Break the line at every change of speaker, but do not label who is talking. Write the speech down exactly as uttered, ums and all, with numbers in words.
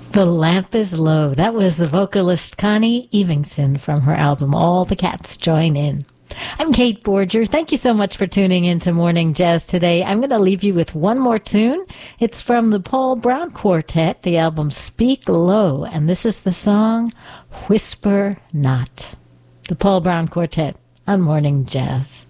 The Lamp is Low. That was the vocalist Connie Evingson from her album All the Cats Join In. I'm Kate Borger. Thank you so much for tuning in to Morning Jazz today. I'm going to leave you with one more tune. It's from the Paul Brown Quartet, the album Speak Low, and this is the song Whisper Not. The Paul Brown Quartet on Morning Jazz.